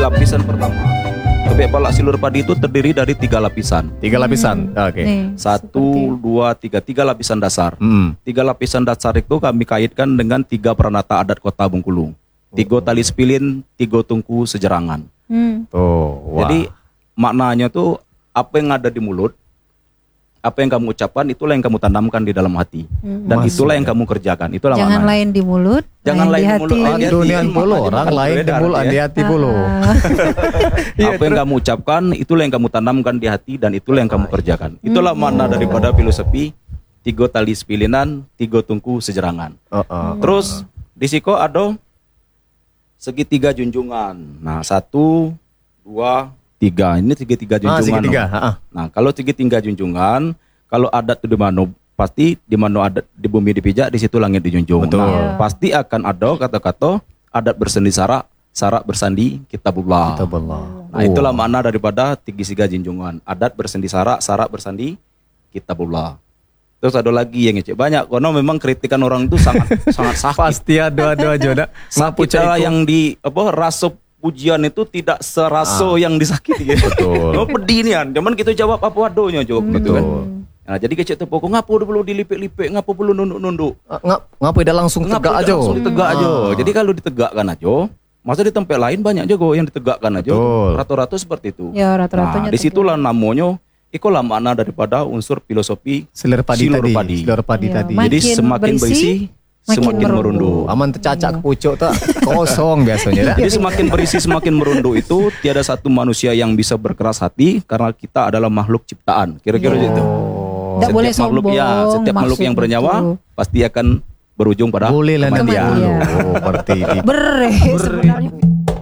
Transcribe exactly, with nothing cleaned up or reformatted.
lapisan pertama. Bebek palak silur padi itu terdiri dari tiga lapisan. Tiga lapisan. Hmm. Oke. Okay. Satu, seperti... dua, tiga. Tiga lapisan dasar. Hmm. Tiga lapisan dasar itu kami kaitkan dengan tiga peranata adat Kota Bengkulu. Tiga tali sepilin, tiga tungku sejerangan. Hmm. Oh, wah. Jadi maknanya tuh apa yang ada di mulut, apa yang kamu ucapkan, itulah yang kamu tanamkan di dalam hati. Hmm. Dan Mas, itulah yang kamu kerjakan. Itulah jangan maknanya. lain di mulut, jangan lain di, di mulut, hati. lain di hati. Dunia puluh orang lain di mulut, di hati puluh. Apa yang kamu ucapkan, itulah yang kamu tanamkan di hati dan itulah yang kamu kerjakan. Itulah hmm. makna daripada filosofi tiga tali sepilinan, tiga tungku sejerangan. Uh -uh. Terus di siko ada segitiga junjungan. Nah, satu, dua, tiga. Ini segitiga junjungan. Ah, segitiga. Nah, kalau segitiga junjungan, kalau adat itu di mana, pasti di mana adat di bumi dipijak, di situ langit dijunjung. Betul. Nah, pasti akan ada kata-kata adat bersandi sarak, sarak bersandi kitabullah. Kitabullah. Nah, itulah makna daripada segitiga junjungan. Adat bersandi sarak, sarak bersandi kitabullah. Terus ada lagi yang ngecek banyak, karena memang kritikan orang itu sangat sangat sakit. Pasti ada ada aja dah. Sakit cara yang di apa rasa pujian itu tidak seraso ah. yang disakiti. Betul. Oh, pedih nih kan. Cuman kita jawab apa wadonya jawab hmm. gitu kan. Nah, jadi kecek tepuk, ngapo perlu dilipik-lipik, ngapo perlu nunduk-nunduk. Ngap ngapa udah langsung tegak aja. Langsung ditegak aja. Ah. Jadi kalau ditegakkan aja, masa di tempat lain banyak aja kok yang ditegakkan aja. Rata-rata seperti itu. Ya, rata-ratanya. Nah, disitulah namanya itulah makna daripada unsur filosofi silur padi silur tadi. Padi. Silur padi ya, tadi. Jadi semakin berisi, makin semakin merundu. Aman tercacak ke pucuk tak kosong biasanya. Jadi semakin berisi, semakin merundu itu tiada satu manusia yang bisa berkeras hati karena kita adalah makhluk ciptaan. Kira-kira ya. gitu. Tidak boleh makhluk sombong. Ya, setiap makhluk yang bernyawa itu pasti akan berujung pada boleh lah kematian. Oh, berarti Ber sebenarnya.